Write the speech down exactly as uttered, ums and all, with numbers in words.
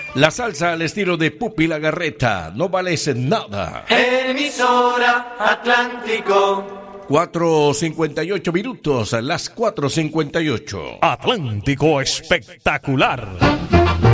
La salsa al estilo de Pupi Lagarreta, no vales nada. Emisora Atlántico. cuatro cincuenta y ocho minutos, las cuatro cincuenta y ocho. Atlántico Espectacular.